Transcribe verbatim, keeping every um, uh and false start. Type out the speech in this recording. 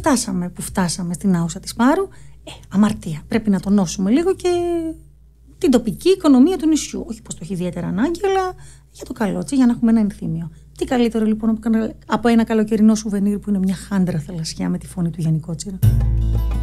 φτάσαμε που φτάσαμε στην άουσα της Πάρου, ε, αμαρτία. Πρέπει να τονώσουμε λίγο και την τοπική οικονομία του νησιού. Όχι πως το έχει ιδιαίτερα ανάγκη, αλλά για το καλό, έτσι, για να έχουμε ένα ενθύμιο. Τι καλύτερο λοιπόν από ένα καλοκαιρινό σουβενίρ που είναι μια χάντρα θαλασσιά με τη φωνή του Γιάννη Κότσιρα.